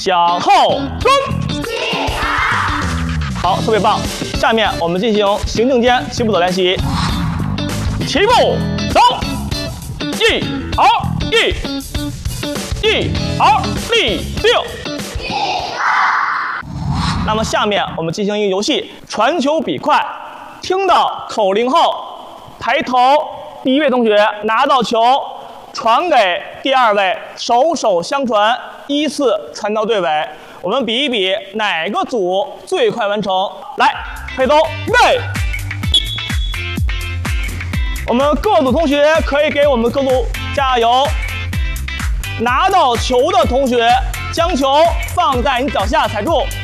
向后蹲。好，特别棒。下面我们进行行进间齐步走练习。齐步走，1、2、1、2、立定。那么下面我们进行一个游戏，传球比快。听到口令后，抬头，第一位同学拿到球，传给第二位，手手相传，依次传到队尾。我们比一比哪个组最快完成。来，配走，预备。我们各组同学可以给我们各组加油。拿到球的同学，将球放在你脚下踩住。